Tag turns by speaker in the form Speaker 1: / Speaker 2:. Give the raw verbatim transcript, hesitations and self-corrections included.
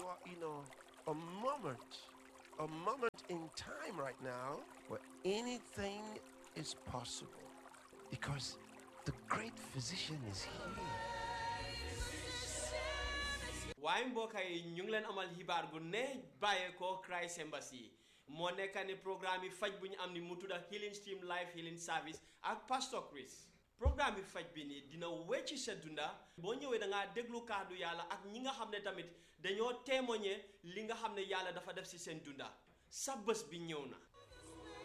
Speaker 1: for, you know, a moment, a moment in time right now where anything is possible because the great physician is here.
Speaker 2: waaye mbokk yi ñu ngi leen amal xibaar gu ne bàyyeekoo Christ Embassy moo nekk ni programme yi faj bu ñu am ni mu tudda Healing Stream Life Healing Service ak Pastor Chris programme yi faj bi nii dina wecci sa dunda boo ñëwee da ngaa déglu kàddu yàlla ak ñi nga xam ne tamit dañoo témoigner li nga xam ne yàlla dafa def si seen dunda sa bés bi ñëw na